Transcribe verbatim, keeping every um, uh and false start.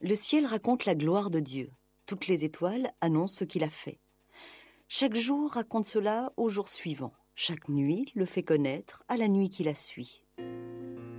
Le ciel raconte la gloire de Dieu. Toutes les étoiles annoncent ce qu'il a fait. Chaque jour raconte cela au jour suivant. Chaque nuit le fait connaître à la nuit qui la suit.